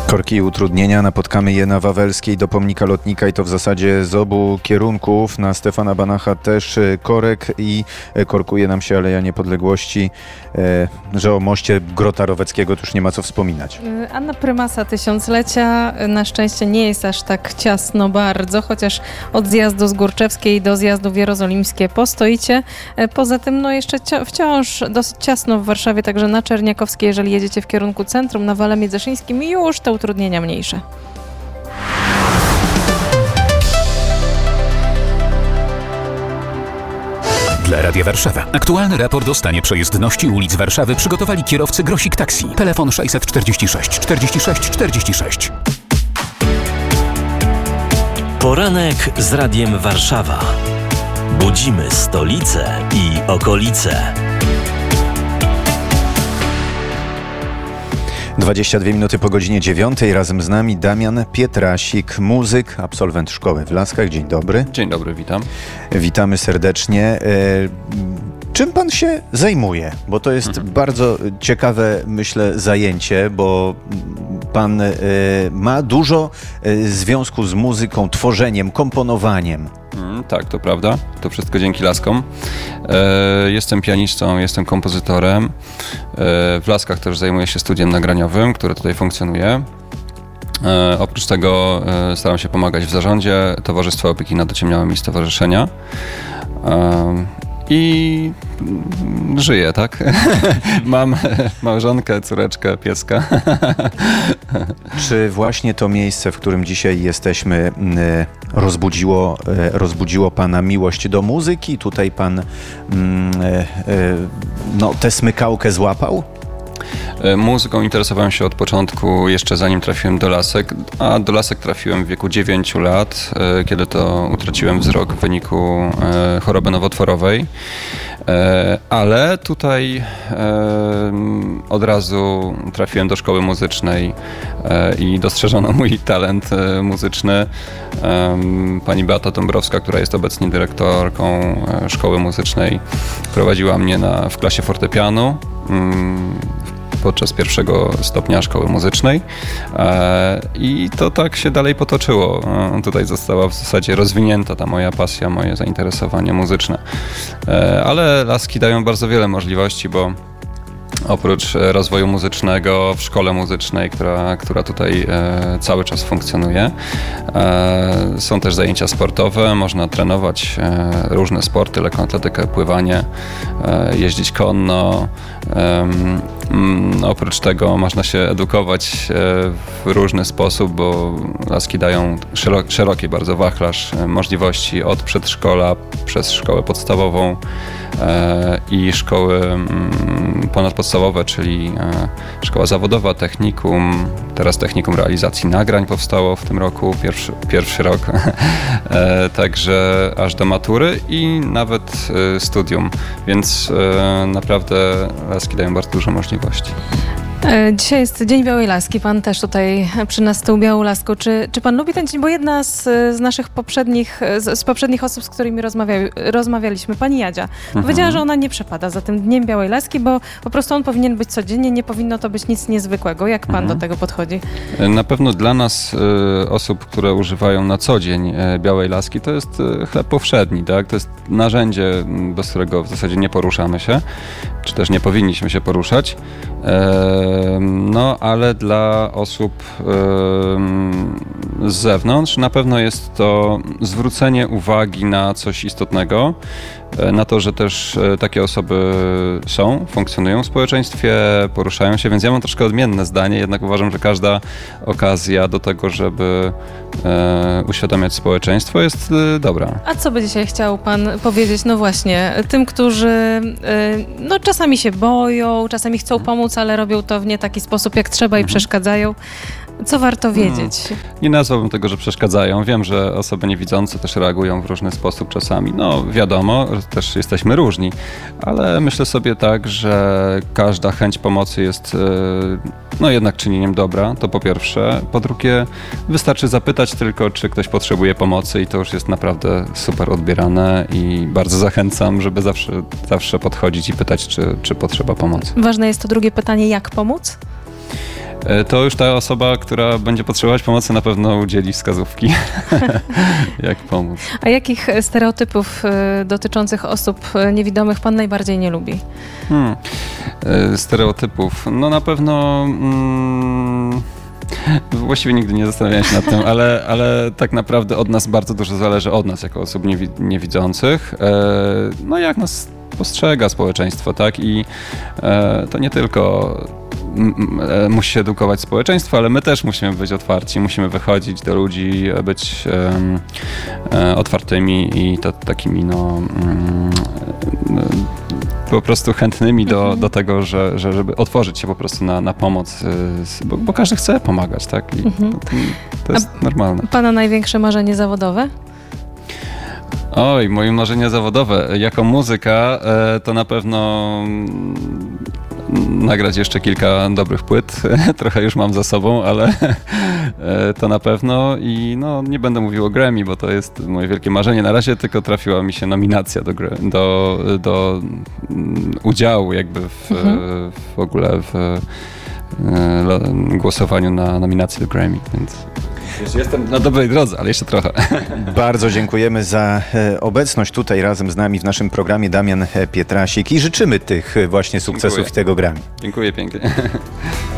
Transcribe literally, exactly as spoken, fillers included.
Korki i utrudnienia, napotkamy je na Wawelskiej do pomnika lotnika i to w zasadzie z obu kierunków. Na Stefana Banacha też korek i korkuje nam się Aleja Niepodległości, że o moście Grota Roweckiego to już nie ma co wspominać. A na prymasa tysiąclecia na szczęście nie jest aż tak ciasno bardzo, chociaż od zjazdu z Górczewskiej do zjazdu w Jerozolimskie postoicie. Poza tym no jeszcze cia- wciąż dosyć ciasno w Warszawie, także na Czerniakowskiej, jeżeli jedziecie w kierunku centrum, na Wale Międzyszyńskim już te utrudnienia mniejsze. Dla Radia Warszawa. Aktualny raport o stanie przejezdności ulic Warszawy przygotowali kierowcy Grosik Taxi. Telefon sześćset czterdzieści sześć czterdzieści sześć czterdzieści sześć. Poranek z Radiem Warszawa. Budzimy stolicę i okolice. dwadzieścia dwie minuty po godzinie dziewiątej. Razem z nami Damian Pietrasik, muzyk, absolwent szkoły w Laskach. Dzień dobry. Dzień dobry, witam. Witamy serdecznie. E, czym pan się zajmuje? Bo to jest mhm. bardzo ciekawe, myślę, zajęcie, bo pan e, ma dużo e, związku z muzyką, tworzeniem, komponowaniem. Mm, tak, to prawda. To wszystko dzięki Laskom. E, jestem pianistą, jestem kompozytorem. E, w Laskach też zajmuję się studiem nagraniowym, które tutaj funkcjonuje. E, oprócz tego e, staram się pomagać w zarządzie Towarzystwa Opieki nad Ociemniałym i Stowarzyszenia. E, I żyję, tak? Mam małżonkę, córeczkę, pieska. Czy właśnie to miejsce, w którym dzisiaj jesteśmy, rozbudziło, rozbudziło pana miłość do muzyki? Tutaj pan no, tę smykałkę złapał? Muzyką interesowałem się od początku, jeszcze zanim trafiłem do Lasek, a do Lasek trafiłem w wieku dziewięciu lat, kiedy to utraciłem wzrok w wyniku choroby nowotworowej. Ale tutaj od razu trafiłem do szkoły muzycznej i dostrzeżono mój talent muzyczny. Pani Beata Dąbrowska, która jest obecnie dyrektorką szkoły muzycznej, prowadziła mnie na, w klasie fortepianu podczas pierwszego stopnia szkoły muzycznej i to tak się dalej potoczyło. Tutaj została w zasadzie rozwinięta ta moja pasja, moje zainteresowanie muzyczne. Ale Laski dają bardzo wiele możliwości, bo oprócz rozwoju muzycznego w szkole muzycznej, która, która tutaj e, cały czas funkcjonuje, e, są też zajęcia sportowe, można trenować e, różne sporty, lekkoatletykę, pływanie, e, jeździć konno. E, m, oprócz tego można się edukować e, w różny sposób, bo Laski dają szerok, szeroki bardzo wachlarz e, możliwości od przedszkola przez szkołę podstawową e, i szkoły m, ponadpodstawowe, czyli e, szkoła zawodowa, technikum, teraz technikum realizacji nagrań powstało w tym roku, pierwszy, pierwszy rok, e, także aż do matury i nawet e, studium, więc e, naprawdę Laski dają bardzo dużo możliwości. Dzisiaj jest Dzień Białej Laski. Pan też tutaj przy nas z tą białą laską. Czy, czy pan lubi ten dzień? Bo jedna z, z naszych poprzednich, z, z poprzednich osób, z którymi rozmawiali, rozmawialiśmy, pani Jadzia, mhm. powiedziała, że ona nie przepada za tym Dniem Białej Laski, bo po prostu on powinien być codziennie, nie powinno to być nic niezwykłego. Jak pan mhm. do tego podchodzi? Na pewno dla nas, y, osób, które używają na co dzień y, Białej Laski, to jest y, chleb powszedni, tak? To jest narzędzie, bez którego w zasadzie nie poruszamy się, czy też nie powinniśmy się poruszać. No, ale dla osób z zewnątrz na pewno jest to zwrócenie uwagi na coś istotnego, na to, że też takie osoby są, funkcjonują w społeczeństwie, poruszają się, więc ja mam troszkę odmienne zdanie, jednak uważam, że każda okazja do tego, żeby e, uświadamiać społeczeństwo, jest e, dobra. A co by dzisiaj chciał pan powiedzieć, no właśnie, tym, którzy e, no czasami się boją, czasami chcą pomóc, ale robią to w nie taki sposób, jak trzeba i mhm. przeszkadzają. Co warto wiedzieć? Hmm. Nie nazwałbym tego, że przeszkadzają. Wiem, że osoby niewidzące też reagują w różny sposób czasami. No wiadomo, też jesteśmy różni, ale myślę sobie tak, że każda chęć pomocy jest no jednak czynieniem dobra, to po pierwsze. Po drugie, wystarczy zapytać tylko, czy ktoś potrzebuje pomocy i to już jest naprawdę super odbierane i bardzo zachęcam, żeby zawsze, zawsze podchodzić i pytać, czy, czy potrzeba pomocy. Ważne jest to drugie pytanie, jak pomóc? To już ta osoba, która będzie potrzebować pomocy, na pewno udzieli wskazówki, jak pomóc. A jakich stereotypów dotyczących osób niewidomych pan najbardziej nie lubi? Hmm. Stereotypów? No na pewno... Mm, właściwie nigdy nie zastanawiałem się nad tym, ale, ale tak naprawdę od nas bardzo dużo zależy, od nas jako osób niewi- niewidzących. No jak nas postrzega społeczeństwo, tak? I to nie tylko musi się edukować społeczeństwo, ale my też musimy być otwarci, musimy wychodzić do ludzi, być um, otwartymi i to, takimi no um, po prostu chętnymi do, mhm. do tego, że, że, żeby otworzyć się po prostu na, na pomoc, bo, bo każdy chce pomagać, tak? I mhm. to, to jest A normalne. Pana największe marzenie zawodowe? Oj, moje marzenie zawodowe. Jako muzyka to na pewno nagrać jeszcze kilka dobrych płyt. Trochę już mam za sobą, ale to na pewno. I no, nie będę mówił o Grammy, bo to jest moje wielkie marzenie. Na razie tylko trafiła mi się nominacja do, do, do udziału jakby w, mhm. w ogóle w głosowaniu na nominację do Grammy, więc jestem na dobrej drodze, ale jeszcze trochę. Bardzo dziękujemy za obecność tutaj razem z nami w naszym programie, Damian Pietrasik, i życzymy tych właśnie sukcesów Dziękuję. tego Grammy. Dziękuję pięknie.